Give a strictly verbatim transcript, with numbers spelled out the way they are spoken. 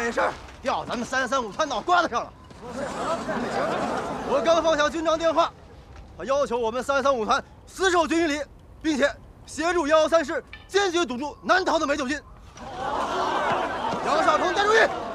没事，掉咱们三三五团脑瓜子上了。我刚放下军长电话，他要求我们三三五团死守军营里，并且协助幺幺三师坚决堵住南逃的美酒军。杨少鹏，带注意！